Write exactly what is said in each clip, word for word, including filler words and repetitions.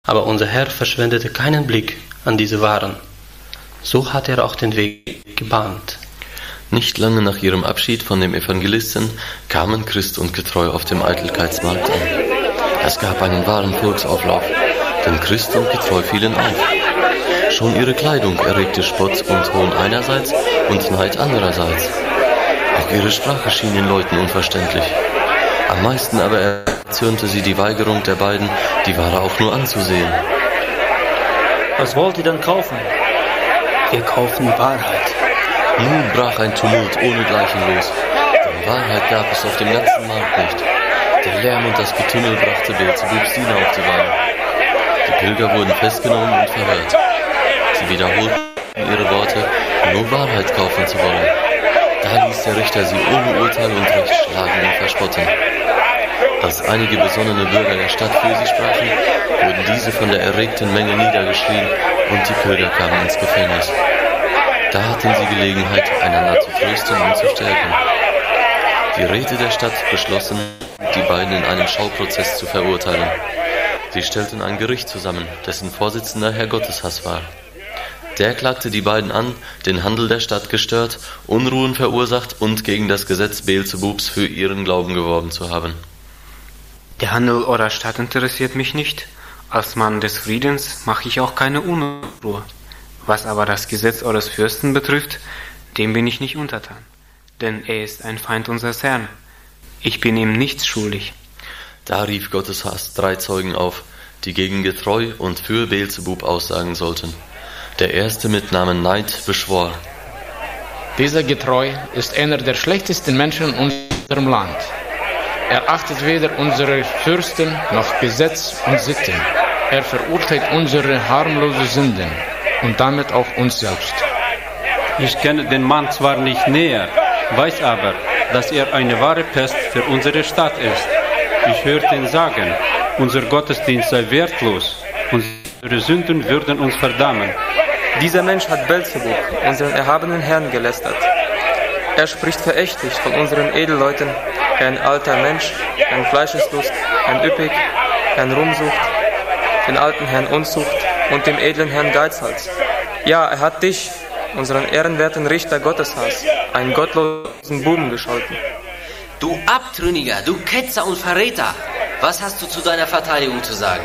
Aber unser Herr verschwendete keinen Blick an diese Waren. So hat er auch den Weg gebahnt. Nicht lange nach ihrem Abschied von dem Evangelisten kamen Christ und Getreu auf dem Eitelkeitsmarkt an. Es gab einen wahren Volksauflauf, denn Christ und Getreu fielen auf. Schon ihre Kleidung erregte Spott und Hohn einerseits und Neid andererseits. Auch ihre Sprache schien den Leuten unverständlich. Am meisten aber erzürnte sie die Weigerung der beiden, die Ware auch nur anzusehen. Was wollt ihr denn kaufen? Wir kaufen Wahrheit. Nun brach ein Tumult ohnegleichen los, denn Wahrheit gab es auf dem ganzen Markt nicht. Der Lärm und das Getümmel brachte Beelzebups Diener auf die Beine. Die Pilger wurden festgenommen und verhört. Sie wiederholten ihre Worte, nur Wahrheit kaufen zu wollen. Da ließ der Richter sie ohne Urteil und Recht schlagen und verspotten. Als einige besonnene Bürger der Stadt für sie sprachen, wurden diese von der erregten Menge niedergeschrien und die Pilger kamen ins Gefängnis. Da hatten sie Gelegenheit, einander zu trösten und zu stärken. Die Räte der Stadt beschlossen, die beiden in einem Schauprozess zu verurteilen. Sie stellten ein Gericht zusammen, dessen Vorsitzender Herr Gotteshass war. Der klagte die beiden an, den Handel der Stadt gestört, Unruhen verursacht und gegen das Gesetz Beelzebups für ihren Glauben geworben zu haben. Der Handel eurer Stadt interessiert mich nicht. Als Mann des Friedens mache ich auch keine Unruhe. Was aber das Gesetz eures Fürsten betrifft, dem bin ich nicht untertan, denn er ist ein Feind unseres Herrn. Ich bin ihm nichts schuldig. Da rief Gotteshass drei Zeugen auf, die gegen Getreu und für Beelzebub aussagen sollten. Der erste mit Namen Neid beschwor: Dieser Getreu ist einer der schlechtesten Menschen in unserem Land. Er achtet weder unsere Fürsten noch Gesetz und Sitten. Er verurteilt unsere harmlose Sünden und damit auch uns selbst. Ich kenne den Mann zwar nicht näher, weiß aber, dass er eine wahre Pest für unsere Stadt ist. Ich hörte ihn sagen, unser Gottesdienst sei wertlos, unsere Sünden würden uns verdammen. Dieser Mensch hat Beelzebub, unseren erhabenen Herrn, gelästert. Er spricht verächtlich von unseren Edelleuten, ein alter Mensch, ein Fleischeslust, ein Üppig, ein Rumsucht, den alten Herrn Unzucht und dem edlen Herrn Geizhals. Ja, er hat dich, unseren ehrenwerten Richter Gotteshass, einen gottlosen Buben gescholten. Du Abtrünniger, du Ketzer und Verräter! Was hast du zu deiner Verteidigung zu sagen?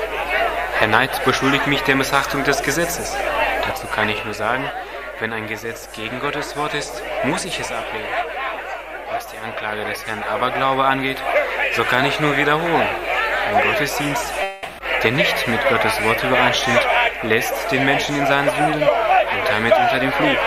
Herr Neid beschuldigt mich der Missachtung des Gesetzes. Dazu kann ich nur sagen, wenn ein Gesetz gegen Gottes Wort ist, muss ich es ablehnen. Was die Anklage des Herrn Aberglaube angeht, so kann ich nur wiederholen. Ein Gottesdienst, der nicht mit Gottes Wort übereinstimmt, lässt den Menschen in seinen Sünden und damit unter dem Fluch.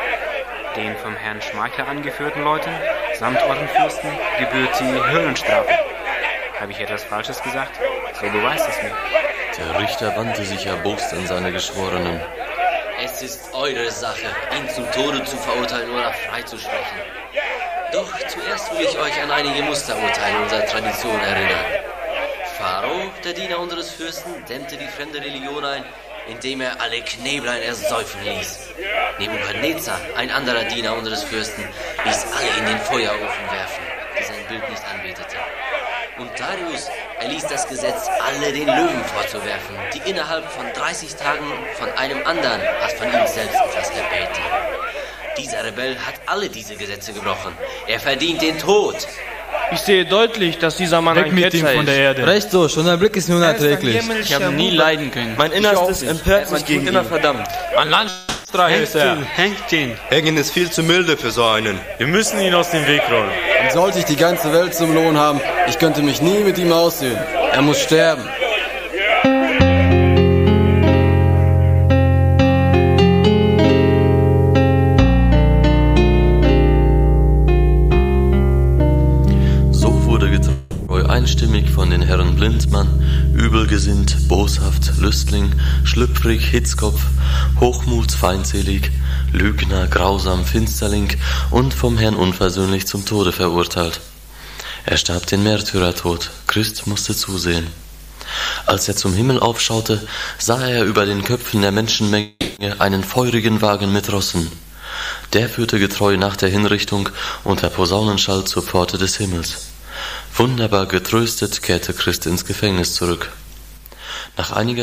Den vom Herrn Schmeichler angeführten Leuten, samt euren Fürsten, gebührt die Höllenstrafe. Habe ich etwas Falsches gesagt? So beweist es mir. Der Richter wandte sich erbost an seine Geschworenen. Es ist eure Sache, ihn zum Tode zu verurteilen oder freizusprechen. Doch zuerst will ich euch an einige Musterurteile unserer Tradition erinnern. Pharao, der Diener unseres Fürsten, dämmte die fremde Religion ein, indem er alle Kneblein ersäufen ließ. Nebukadnezar, ein anderer Diener unseres Fürsten, ließ alle in den Feuerofen werfen, die sein Bild nicht anbeteten. Und Darius erließ das Gesetz, alle den Löwen vorzuwerfen, die innerhalb von dreißig Tagen von einem anderen als von ihm selbst etwas erbeten. Dieser Rebell hat alle diese Gesetze gebrochen. Er verdient den Tod. Ich sehe deutlich, dass dieser Mann Weg ein mit Ketzer ihm von der Erde. ist. Recht so, schon dein Blick ist mir unerträglich. Ich habe nie leiden können. Mein Innerstes empört sich gegen ihn. immer verdammt. Ein Landstreicher ist er. Hängt ihn. Hängen ist viel zu milde für so einen. Wir müssen ihn aus dem Weg räumen. Und sollte ich die ganze Welt zum Lohn haben, ich könnte mich nie mit ihm aussehen. Er muss sterben. Einstimmig von den Herren Blindmann, übelgesinnt, boshaft, Lüstling, schlüpfrig, Hitzkopf, Hochmut, feindselig, Lügner, grausam, Finsterling und vom Herrn unversöhnlich zum Tode verurteilt. Er starb den Märtyrertod, Christ musste zusehen. Als er zum Himmel aufschaute, sah er über den Köpfen der Menschenmenge einen feurigen Wagen mit Rossen. Der führte getreu nach der Hinrichtung unter Posaunenschall zur Pforte des Himmels. Wunderbar getröstet kehrte Christ ins Gefängnis zurück. Nach einiger